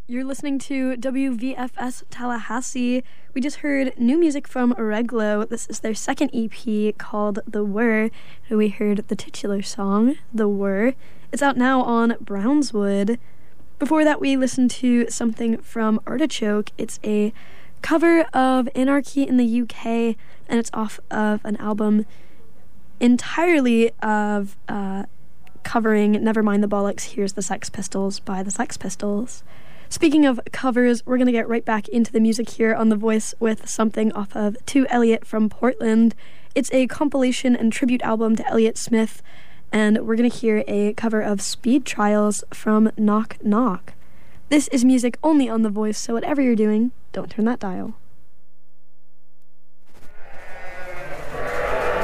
You're listening to WVFS Tallahassee. We just heard new music from Reglo. This is their second EP called The Were. And we heard the titular song, The Were. It's out now on Brownswood. Before that, we listened to something from Artichoke. It's a cover of Anarchy in the UK, and it's off of an album entirely of covering Nevermind the Bollocks, Here's the Sex Pistols by the Sex Pistols. Speaking of covers, we're going to get right back into the music here on The Voice with something off of To Elliot from Portland. It's a compilation and tribute album to Elliott Smith, and we're going to hear a cover of Speed Trials from Knock Knock. This is music only on The Voice, so whatever you're doing, don't turn that dial.